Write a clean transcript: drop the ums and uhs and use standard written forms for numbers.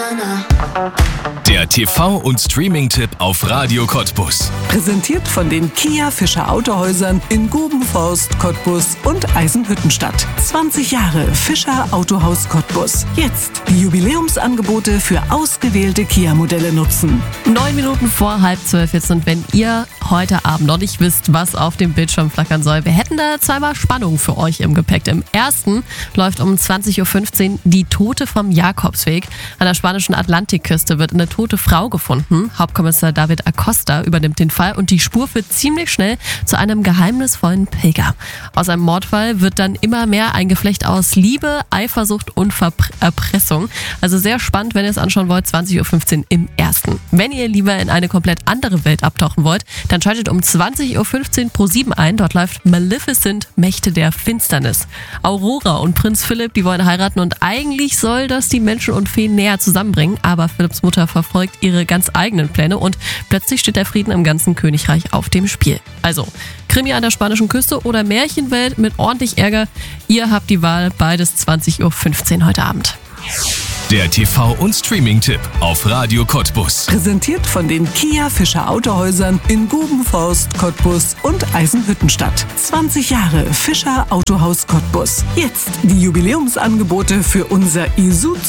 Der TV- und Streaming-Tipp auf Radio Cottbus. Präsentiert von den Kia Fischer Autohäusern in Gubenforst, Cottbus und Eisenhüttenstadt. 20 Jahre Fischer Autohaus Cottbus. Jetzt die Jubiläumsangebote für ausgewählte Kia-Modelle nutzen. 9 Minuten vor 11:30 jetzt, und wenn ihr heute Abend noch nicht wisst, was auf dem Bildschirm flackern soll, wir hätten da zweimal Spannung für euch im Gepäck. Im ersten läuft um 20:15 Uhr Die Tote vom Jakobsweg. An der spanischen Atlantikküste wird eine tote Frau gefunden. Hauptkommissar David Acosta übernimmt den Fall und die Spur führt ziemlich schnell zu einem geheimnisvollen Pilger. Aus einem Mordfall wird dann immer mehr ein Geflecht aus Liebe, Eifersucht und Erpressung. Also sehr spannend, wenn ihr es anschauen wollt, 20:15 Uhr im ersten. Wenn ihr lieber in eine komplett andere Welt abtauchen wollt, dann schaltet um 20:15 Uhr Pro7 ein. Dort läuft Maleficent, Mächte der Finsternis. Aurora und Prinz Philipp, die wollen heiraten, und eigentlich soll das die Menschen und Feen näher zusammenbringen, aber Philipps Mutter verfolgt ihre ganz eigenen Pläne und plötzlich steht der Frieden im ganzen Königreich auf dem Spiel. Also, Krimi an der spanischen Küste oder Märchenwelt mit ordentlich Ärger, ihr habt die Wahl, beides 20:15 Uhr heute Abend. Der TV- und Streaming-Tipp auf Radio Cottbus. Präsentiert von den Kia Fischer Autohäusern in Gubenforst, Cottbus und Eisenhüttenstadt. 20 Jahre Fischer Autohaus Cottbus. Jetzt die Jubiläumsangebote für unser Isuzu